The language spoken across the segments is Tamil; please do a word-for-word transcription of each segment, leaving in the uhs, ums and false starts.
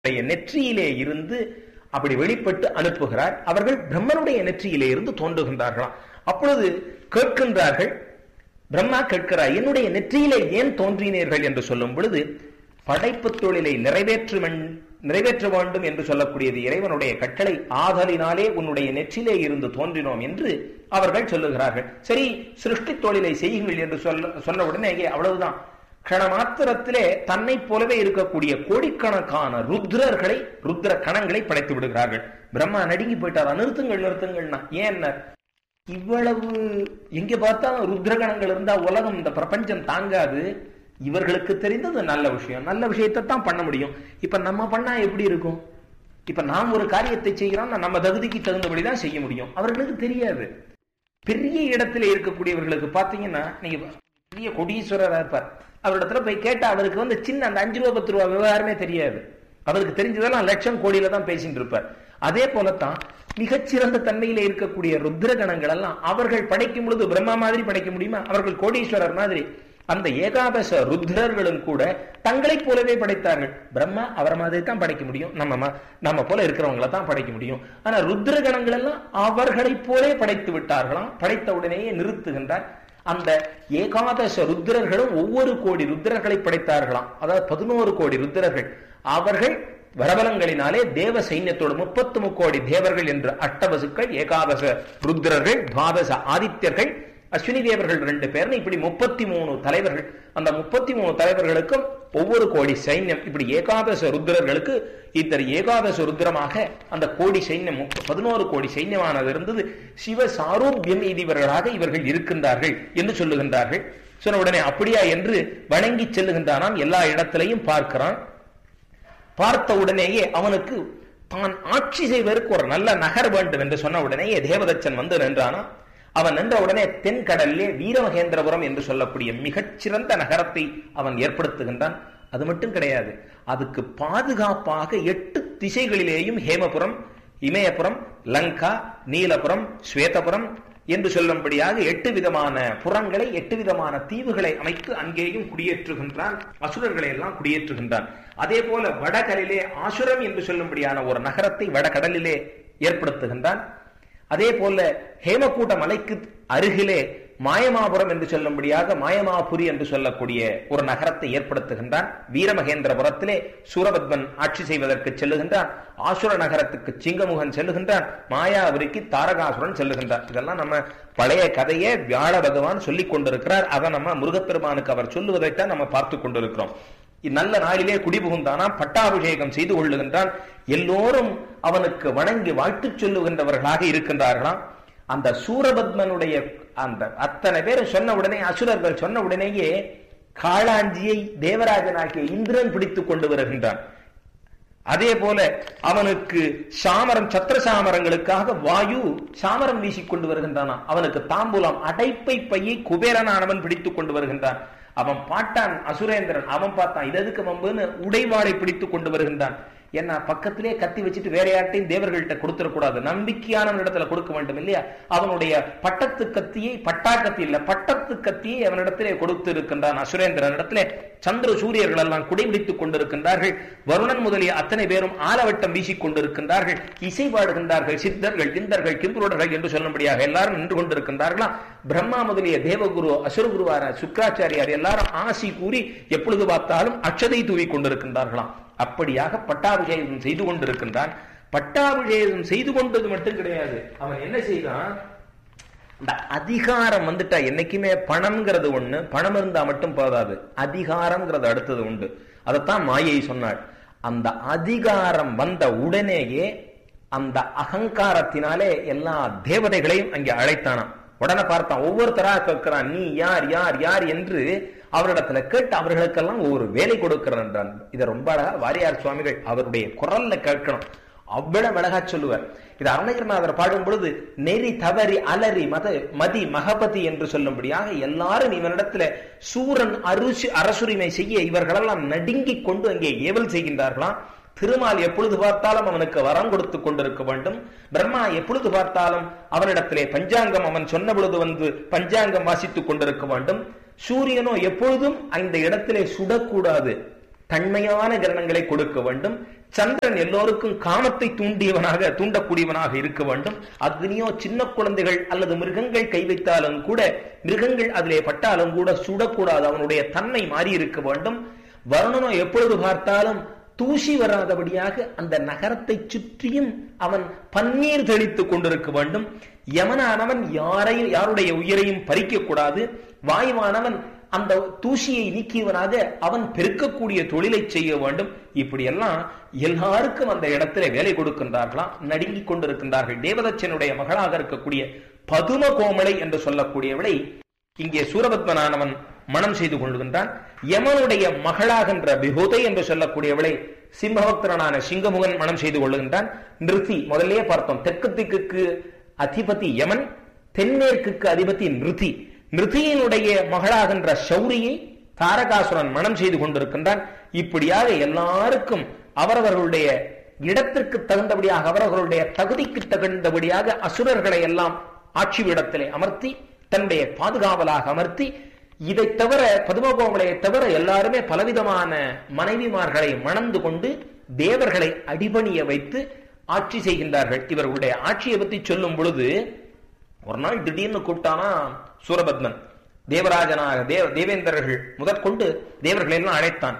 நெற்றியிலே இருந்து அப்படி வெளிப்பட்டு அனுப்புகிறார். அவர்கள் பிரம்மனுடைய நெற்றியிலே இருந்து தோன்றுகின்றார்களாம். அப்பொழுது கேட்கின்றார்கள், பிரம்மா கேட்கிறார், என்னுடைய நெற்றியிலே ஏன் தோன்றினீர்கள் என்று சொல்லும் பொழுது, படைப்பு தொழிலை நிறைவேற்று நிறைவேற்ற வேண்டும் என்று சொல்லக்கூடியது இறைவனுடைய கட்டளை ஆதலினாலே உன்னுடைய நெற்றிலே இருந்து தோன்றினோம் என்று அவர்கள் சொல்லுகிறார்கள். சரி, சிருஷ்டி தொழிலை செய்யுங்கள் என்று சொல்ல சொன்ன உடனே அவ்வளவுதான். கண மாத்திரத்திலே தன்னை போலவே இருக்கக்கூடிய கோடிக்கணக்கான ருத்ரர்களை ருத்ர கணங்களை படைத்து விடுகிறார்கள். பிரம்மா நடுங்கி போயிட்டாரா, நிறுத்துங்கள் நிறுத்துங்கள்னா. ஏன் இவ்வளவு எங்க பார்த்தாலும் ருத்ர கணங்கள் இருந்தா உலகம் இந்த பிரபஞ்சம் தாங்காது. இவர்களுக்கு தெரிந்தது நல்ல விஷயம், நல்ல விஷயத்தை தான் பண்ண முடியும். இப்ப நம்ம பண்ணா எப்படி இருக்கும்? இப்ப நாம் ஒரு காரியத்தை செய்கிறோம், நம்ம தகுதிக்கு தகுந்தபடிதான் செய்ய முடியும். அவர்களுக்கு தெரியாது. பெரிய இடத்துல இருக்கக்கூடியவர்களுக்கு பாத்தீங்கன்னா, நீங்க பெரிய கொடீஸ்வரர் இருப்பார், அவரிடத்துல போய் கேட்டா அவருக்கு வந்து சின்ன அந்த அஞ்சு ரூபா பத்து ரூபா விவகாரமே தெரியாது. அவருக்கு தெரிஞ்சதெல்லாம் லட்சம் கோடியில தான் பேசிட்டு இருப்பார். அதே போலத்தான் மிகச்சிறந்த தன்மையில இருக்கக்கூடிய ருத்ரகணங்கள் எல்லாம் அவர்கள் படைக்கும் பொழுது பிரம்மா மாதிரி படைக்க முடியுமா? அவர்கள் கோடீஸ்வரர் மாதிரி. அந்த ஏகாதச ருத்ரர்களும் கூட தங்களை போலவே படைத்தார்கள். பிரம்மா அவரை மாதிரி தான் படைக்க முடியும், நம்ம நம்ம போல இருக்கிறவங்கள தான் படைக்க முடியும். ஆனா ருத்ரகணங்கள் எல்லாம் அவர்களை போலே படைத்து விட்டார்களாம். படைத்த உடனேயே நிறுத்துகின்றார். அந்த ஏகாதச ருத்ரர்களும் ஒவ்வொரு கோடி ருத்ரர்களை படைத்தார்களாம். அதாவது பதினோரு கோடி ருத்ரர்கள். அவர்கள் வரபலங்களினாலே தேவ சைன்யத்தோடு முப்பத்து முக்கோடி தேவர்கள் என்ற அட்டவசுக்கள், ஏகாதச ருத்ரர்கள், துவாதச ஆதித்யர்கள், அஸ்வினி தேவர்கள் ரெண்டு பேர், இப்படி முப்பத்தி மூணு தலைவர்கள். அந்த முப்பத்தி மூணு தலைவர்களுக்கும் ஒவ்வொரு கோடி சைன்யம். இப்படி ஏகாதச ருத்ரர்களுக்கு இத்தனை ஏகாதச ருத்ரமாக அந்த கோடி சைன்யம் பதினோரு கோடி சைன்யமானது இருந்தது. சிவ சாரூபியம் எய்தியவர்களாக இவர்கள் இருக்கின்றார்கள் என்று சொல்லுகின்றார்கள். சொன்ன உடனே அப்படியா என்று வணங்கி செல்லுகின்றானாம். எல்லா இடத்திலையும் பார்க்கிறான். பார்த்த உடனேயே அவனுக்கு தான் ஆட்சி செய்வதற்கு ஒரு நல்ல நகர் வேண்டும் என்று சொன்ன உடனேயே தேவதச்சன் வந்து நின்றானா. அவன் நின்ற உடனே தென்கடலிலே வீரமகேந்திரபுரம் என்று சொல்லக்கூடிய மிகச்சிறந்த நகரத்தை அவன் ஏற்படுத்துகின்றான். அது மட்டும் கிடையாது, அதுக்கு பாதுகாப்பாக எட்டு திசைகளிலேயும் ஹேமபுரம், இமயபுரம், லங்கா, நீலபுரம், ஸ்வேதபுரம் என்று சொல்லும்படியாக எட்டு விதமான புறங்களை, எட்டு விதமான தீவுகளை அமைத்து அங்கேயும் குடியேற்றுகின்றான். அசுரர்களை எல்லாம் குடியேற்றுகின்றான். அதே போல வடகடலிலே ஆசுரம் என்று சொல்லும்படியான ஒரு நகரத்தை வடகடலிலே ஏற்படுத்துகின்றான். அதே போல ஹேமக்கூட்ட மலைக்கு அருகிலே மாயமாபுரம் என்று சொல்லும்படியாக மாயமாபுரி என்று சொல்லக்கூடிய ஒரு நகரத்தை ஏற்படுத்துகின்றான். வீரமகேந்திரபுரத்திலே சூரபத்மன் ஆட்சி செய்வதற்கு செல்லுகின்றான். ஆசுர நகரத்துக்கு சிங்கமுகன் செல்லுகின்றான். மாயாபுரிக்கு தாரகாசுரன் செல்லுகின்றான். இதெல்லாம் நம்ம பழைய கதையை வியாழ பகவான் சொல்லிக் கொண்டிருக்கிறார். அதை நம்ம முருகப்பெருமானுக்கு அவர் சொல்லுவதைத்தான் நம்ம பார்த்து கொண்டிருக்கிறோம். நல்ல நாளிலே குடிபுகுந்தானா, பட்டாபிஷேகம் செய்து கொள்ளுகின்றான். எல்லோரும் அவனுக்கு வணங்கி வாழ்த்து சொல்லுகின்றவர்களாக இருக்கின்றார்களாம். அந்த சூரபத்மனுடைய அந்த அத்தனை பேர் சொன்ன உடனே, அசுரர்கள் சொன்ன உடனேயே காளாஞ்சியை தேவராஜனாகிய இந்திரன் பிடித்துக் கொண்டு வருகின்றான். அதே போல அவனுக்கு சாமரம், சத்திர சாமரங்களுக்காக வாயு சாமரம் வீசிக்கொண்டு வருகின்றானா. அவனுக்கு தாம்பூலம், அடைப்பை பையை குபேரனானவன் பிடித்துக் கொண்டு வருகின்றான். அவன் பாட்டான் அசுரேந்திரன், அவன் பார்த்தான் இது எதுக்கு வம்புன்னு உடைவாளை பிடித்துக் கொண்டு வருகின்றான். ஏன்னா பக்கத்திலே கத்தி வச்சுட்டு வேற யார்ட்டையும் தேவர்கள்ட்ட கொடுத்துடக்கூடாது, நம்பிக்கையான இடத்துல கொடுக்க வேண்டும் இல்லையா. அவனுடைய பட்டத்து கத்தியை, பட்டா கத்தி இல்ல பட்டத்து கத்தியை அவனிடத்திலே கொடுத்து இருக்கின்றான். அசுரேந்திரன் இடத்திலே சந்திர சூரியர்கள் எல்லாம் குடைபிடித்துக் கொண்டிருக்கின்றார்கள். வருணன் முதலிய அத்தனை பேரும் ஆலவட்டம் வீசிக் கொண்டிருக்கின்றார்கள். இசை பாடுகின்றார்கள். சித்தர்கள், கிந்தர்கள், கிம்புருடர்கள் என்று சொல்லும்படியாக எல்லாரும் நின்று கொண்டிருக்கின்றார்களாம். பிரம்மா முதலிய தேவகுரு, அசுரகுருவார சுக்ராச்சாரியார் எல்லாரும் ஆசி கூறி எப்பொழுது பார்த்தாலும் அட்சதை தூவி கொண்டிருக்கின்றார்களாம். அப்படியாக பட்டாபிஷேகம் செய்து கொண்டிருக்கின்றான். பட்டாபிஷேகம் செய்து கொண்டது மட்டும் கிடையாது, அவன் என்ன செய்தான், இந்த அதிகாரம் வந்துட்டா என்னைக்குமே பணம்ங்கிறது ஒண்ணு, பணம் இருந்தா மட்டும் போதாது, அதிகாரம்ங்கிறது அடுத்தது உண்டு. அதைத்தான் மாயை சொன்னாள். அந்த அதிகாரம் வந்த உடனேயே அந்த அகங்காரத்தினாலே எல்லா தேவதைகளையும் அங்கே அழைத்தானாம். உடனே பார்த்தான், ஒவ்வொருத்தரா கேட்கிறான், நீ யார் யார் யார் என்று அவரிடத்துல கேட்டு அவர்களுக்கெல்லாம் ஒரு வேலை கொடுக்கிறான் என்றான். இதை ரொம்ப அழகா வாரியார் சுவாமிகள் அவருடைய குரல்ல கேட்கணும், அவ்வளவு அழகா சொல்லுவார். இது அருணகிரிநாதர் பாடும் பொழுது நெறி தவறி அலறி மத மதி மகபதி என்று சொல்லும்படியாக எல்லாரும் இவனிடத்துல சூரன் அருசு அரசுரிமை செய்ய இவர்களெல்லாம் நடுங்கிக் கொண்டு அங்கே ஏவல் செய்கின்றார்களாம். திருமால் எப்பொழுது பார்த்தாலும் அவனுக்கு வரம் கொடுத்து கொண்டிருக்க வேண்டும். பிரம்மா எப்பொழுது பார்த்தாலும் அவனிடத்திலே பஞ்சாங்கம் அவன் சொன்ன பொழுது வந்து பஞ்சாங்கம் வாசித்துக் கொண்டிருக்க வேண்டும். சூரியனோ எப்பொழுதும் அந்த இடத்திலே சுடக்கூடாது, தன்மையான கிரணங்களை கொடுக்க வேண்டும். சந்திரன் எல்லோருக்கும் காமத்தை தூண்டியவனாக தூண்டக்கூடியவனாக இருக்க வேண்டும். அக்னியோ சின்ன குழந்தைகள் அல்லது மிருகங்கள் கை வைத்தாலும் கூட, மிருகங்கள் அதிலே பட்டாலும் கூட சுடக்கூடாது. அவனுடைய தன்மை மாறி இருக்க வேண்டும். வருணனோ எப்பொழுது பார்த்தாலும் தூசி வராதபடியாக அந்த நகரத்தை சுற்றியும் அவன் பன்னீர் தெளித்துக் கொண்டிருக்க வேண்டும். யமனானவன் யாரையும் யாருடைய உயிரையும் பறிக்க கூடாது. வாயுவானவன் அந்த தூசியை நீக்கியவனாக அவன் பெருக்கக்கூடிய தொழிலை செய்ய வேண்டும். இப்படி எல்லாம் எல்லாருக்கும் அந்த இடத்துல வேலை கொடுக்கின்றார்களாம். நடுங்கிக் கொண்டிருக்கின்றார்கள். தேவதச்சனுடைய மகளாக இருக்கக்கூடிய பதும கோமலை என்று சொல்லக்கூடியவளை இங்கே சூரபத்மனானவன் மனம் செய்து கொள்கின்றான். யமனுடைய மகளாகின்ற விபூதை என்று சொல்லக்கூடியவளை சிம்மபக்தரனான சிங்கமுகன் மனம் செய்து கொள்ளுகின்றான். நிருதி முதல்லயே பார்த்தோம். தெற்கு திக்குக்கு அதிபதி யமன், தென்மேற்குக்கு அதிபதி நிருதி. நிருதியினுடைய மகளாகின்ற சௌரியை தாரகாசுரன் மனம் செய்து கொண்டிருக்கின்றான். இப்படியாக எல்லாருக்கும் அவரவர்களுடைய இடத்திற்கு தகுந்தபடியாக, அவரவர்களுடைய தகுதிக்கு தகுந்தபடியாக அசுரர்களை எல்லாம் ஆட்சி இடத்திலே அமர்த்தி தன்னுடைய பாதுகாவலாக அமர்த்தி, இதை தவிர பதுமகோமலையை தவிர எல்லாருமே பலவிதமான மனைவிமார்களை மணந்து கொண்டு தேவர்களை அடிபணிய வைத்து ஆட்சி செய்கின்றார்கள். இவர்களுடைய ஆட்சியை பற்றி சொல்லும் பொழுது, ஒரு நாள் திடீர்னு கூப்பிட்டானா சூரபத்மன் தேவராஜனாக தேவ தேவேந்திரர்கள் முதற்கொண்டு தேவர்களை எல்லாம் அழைத்தான்.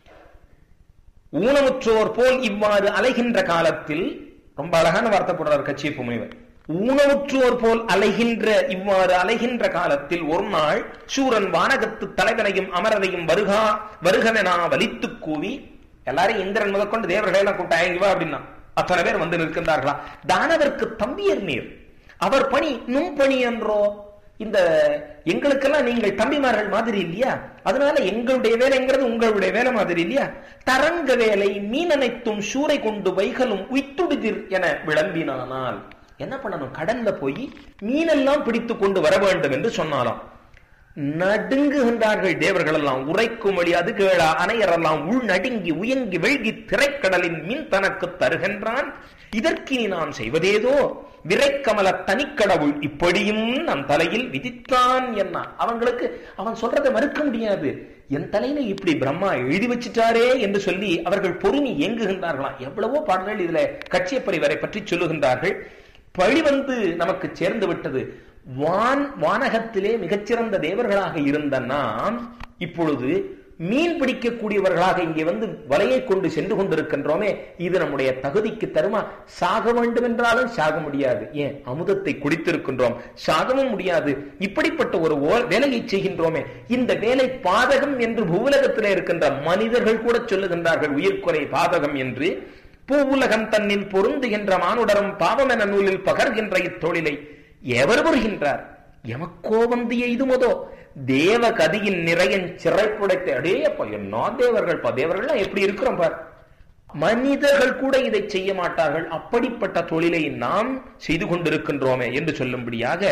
ஊனமுற்றோர் போல் இவ்வாறு அலைகின்ற காலத்தில், ரொம்ப அழகான வார்த்தை போடுறார் கச்சியப்ப முனிவர். ஊனமுற்றோர் போல் அலைகின்ற இவ்வாறு அலைகின்ற காலத்தில் ஒரு நாள் சூரன் வானகத்து தலைவனையும் அமரரையும் வருகா வருகவெனா வலித்து கூவி, எல்லாரையும் இந்திரன் முதற்கொண்டு தேவர்களை எல்லாம் கூட்டாயங்கிவா அப்படின்னா அத்தனை பேர் வந்து நிற்கின்றார்களா. தானவர்க்கு தம்பியர் நீர், அவர் பணி நும் பணி என்றோ. இந்த எங்களுக்கெல்லாம் நீங்கள் தம்பிமார்கள் மாதிரி இல்லையா, அதனால எங்களுடைய வேலைங்கிறது உங்களுடைய வேலை மாதிரி இல்லையா. தரங்க வேலை மீனனைத்தும் சூறை கொண்டு வைகலும் உய்த்துடுதிர் என விளம்பினானால் என்ன பண்ணணும், கடல்ல போய் மீனெல்லாம் பிடித்து கொண்டு வர வேண்டும் என்று சொன்னாலாம். நடுங்குகின்றார்கள் தேவர்கள் எல்லாம். உரைக்கும் வழியாது கேளா அணையரெல்லாம் உள் நடுங்கி உயங்கி வெள்கி திரைக்கடலின் மீன் தனக்கு தருகின்றான், இதற்கினி நாம் செய்வதேதோ, விரைக்கமல தனிக்கடவுள் இப்படியும் நம் தலையில் விதித்தான் என்ன. அவங்களுக்கு அவன் சொல்றதை மறுக்க முடியாது. என் தலையில இப்படி பிரம்மா எழுதி வச்சிட்டாரே என்று சொல்லி அவர்கள் பொறுமி இயங்குகின்றார்களாம். எவ்வளவோ பாடல்கள் இதுல கச்சியப்பரிவரை பற்றி சொல்லுகின்றார்கள். பழி வந்து நமக்கு சேர்ந்து விட்டது. வான் வானகத்திலே மிகச்சிறந்த தேவர்களாக இருந்த நாம் இப்பொழுது மீன் பிடிக்கக்கூடியவர்களாக இங்கே வந்து வலையை கொண்டு சென்று கொண்டிருக்கின்றோமே, இது நம்முடைய தகுதிக்கு தருமா? சாக வேண்டும் என்றாலும் சாக முடியாது. ஏன், அமுதத்தை குடித்திருக்கின்றோம், சாகவும் முடியாது. இப்படிப்பட்ட ஒரு வேலையை செய்கின்றோமே, இந்த வேலை பாதகம் என்று பூவுலகத்திலே இருக்கின்ற மனிதர்கள் கூட சொல்லுகின்றார்கள், உயிர்குறை பாதகம் என்று. பூவுலகம் தன்னில் பொருந்துகின்ற மானுடரும் பாவம் என நூலில் பகர்கின்ற இத்தொழிலை எவர் புரிகின்றார்? எமக்கோ வந்து எய்துமதோ தேவ கதியின் நிறையன் சிறைப்புடைத்த அடேயப்பா என்ன தேவர்கள் பா, தேவர்கள் எப்படி இருக்கிறோம் பார். மனிதர்கள் கூட இதை செய்ய மாட்டார்கள். அப்படிப்பட்ட தொழிலை நாம் செய்து கொண்டிருக்கின்றோமே என்று சொல்லும்படியாக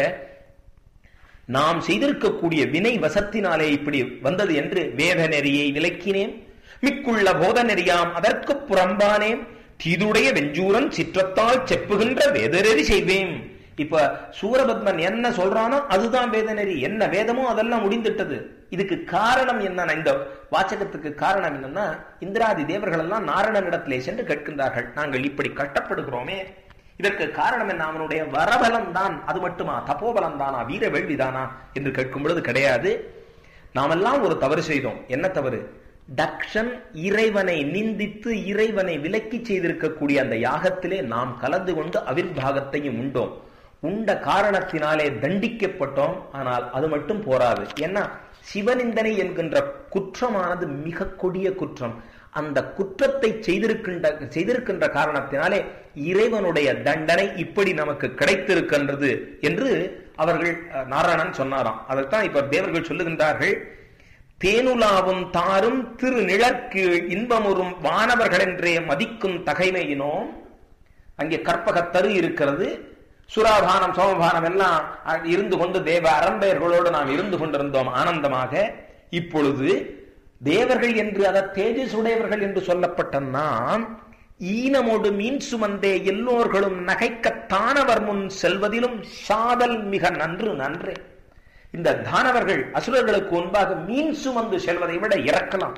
நாம் செய்திருக்கக்கூடிய வினை வசத்தினாலே இப்படி வந்தது என்று வேத நெறியை விளக்கினேன். மிக்குள்ள போத நெறியாம் அதற்கு புறம்பானேன், தீதுடைய வெஞ்சூரன் சிற்றத்தால் செப்புகின்ற வேதநெறி செய்வேன். இப்ப சூரபத்மன் என்ன சொல்றானோ அதுதான் வேதநெறி. என்ன வேதமோ அதெல்லாம் முடிந்துட்டது. இதுக்கு காரணம் என்ன? இந்த வாசகத்துக்கு காரணம் என்னன்னா, இந்திராதி தேவர்கள் எல்லாம் நாரணனிடத்திலே சென்று கேட்கின்றார்கள், நாங்கள் இப்படி கட்டப்படுகிறோமே, இதற்கு காரணம் என்ன? அவனுடைய வரபலம் தான். அது மட்டுமா, தபோபலம் தானா, வீர வேள்விதானா என்று கேட்கும் பொழுது கிடையாது. நாமெல்லாம் ஒரு தவறு செய்தோம். என்ன தவறு? தக்ஷன் இறைவனை நிந்தித்து இறைவனை விலக்கி செய்திருக்கக்கூடிய அந்த யாகத்திலே நாம் கலந்து கொண்டு அவிர்வாகத்தையும் உண்டோம். உண்ட காரணத்தினாலே தண்டிக்கப்பட்டோம். ஆனால் அது மட்டும் போராது. ஏன்னா சிவநிந்தனை என்கின்ற குற்றமானது மிக கொடிய குற்றம். அந்த குற்றத்தை செய்திருக்கின்ற செய்திருக்கின்ற காரணத்தினாலே இறைவனுடைய தண்டனை இப்படி நமக்கு கிடைத்திருக்கின்றது என்று அவர்கள் நாராயணன் சொன்னாராம். அதைத்தான் இப்ப தேவர்கள் சொல்லுகின்றார்கள். தேனுலாவும் தாரும் திரு நிழற்கீழ் இன்பமுறும் வானவர்கள் என்றே மதிக்கும் தகைமையினோம். அங்கே கற்பகத்தரு இருக்கிறது. சுராபானம் சோமபானம் எல்லாம் இருந்து கொண்டு தேவ அரம்பெயர்களோடு நாம் இருந்து கொண்டிருந்தோம் ஆனந்தமாக. இப்பொழுது தேவர்கள் என்று அத தேஜசுடையவர்கள் என்று சொல்லப்பட்ட நாம் ஈனமோடு மீன் சுமந்தே எல்லோர்களும் நகைக்க தானவர் முன் செல்வதிலும் சாதல் மிக நன்று நன்றே. இந்த தானவர்கள் அசுரர்களுக்கு முன்பாக மீன் சுமந்து செல்வதை விட இறக்கலாம்.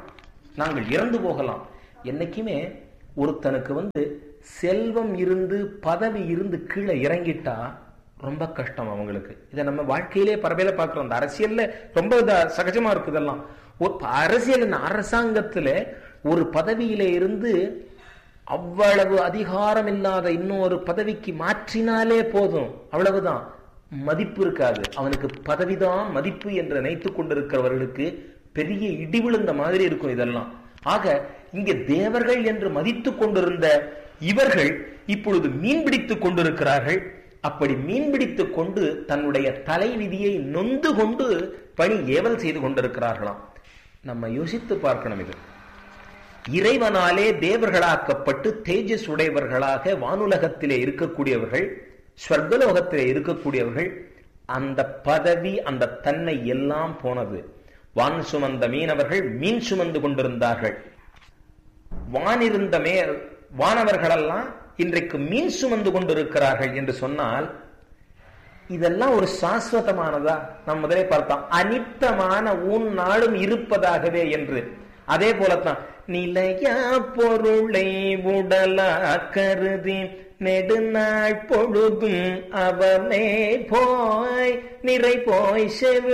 நாங்கள் இறந்து போகலாம். என்னைக்குமே ஒருத்தனுக்கு வந்து செல்வம் இருந்து பதவி இருந்து கீழே இறங்கிட்டா ரொம்ப கஷ்டம் அவங்களுக்கு. இதை நம்ம வாழ்க்கையிலே பரவையில பார்க்கிறோம். அந்த அரசியல்ல ரொம்ப சகஜமா இருக்கு இதெல்லாம். ஒரு அரசியல் அரசாங்கத்துல ஒரு பதவியில இருந்து அவ்வளவு அதிகாரம் இல்லாத இன்னொரு பதவிக்கு மாற்றினாலே போதும், அவ்வளவுதான், மதிப்பு இருக்காது. அவனுக்கு பதவிதான் மதிப்பு என்று நினைத்துக் கொண்டிருக்கிறவர்களுக்கு பெரிய இடி விழுந்த மாதிரி இருக்கும் இதெல்லாம். ஆக இங்கே தேவர்கள் என்று மதித்துக் கொண்டிருந்த இவர்கள் இப்பொழுது மீன் பிடித்துக் கொண்டிருக்கிறார்கள். அப்படி மீன் பிடித்துக் கொண்டு தன்னுடைய தலைவிதியை நொந்து கொண்டு பணி ஏவல் செய்து கொண்டிருக்கிறார்களாம். நம்ம யோசித்து பார்க்கணும். இது இறைவனாலே தேவர்களாக்கப்பட்டு தேஜஸ் உடையவர்களாக வானுலகத்திலே இருக்கக்கூடியவர்கள், ஸ்வர்கலோகத்திலே இருக்கக்கூடியவர்கள், அந்த பதவி அந்த தன்மை எல்லாம் போனது. வான் சுமந்த மீனவர்கள் மீன் சுமந்து கொண்டிருந்தார்கள். வானிருந்த மே வானவர்களெல்லாம் இன்றைக்கு மீன் சுமந்து கொண்டிருக்கிறார்கள் என்று சொன்னால் இதெல்லாம் ஒரு சாஸ்வதமானதா? நாம் முதலே பார்த்தோம், அனித்தமான உன் நாளும் இருப்பதாகவே என்று. அதே போலத்தான் நிலையா பொருளை உடலா கருதி நெடுநாள் பொழுதும் அவனே போய் நிறை போய் செவி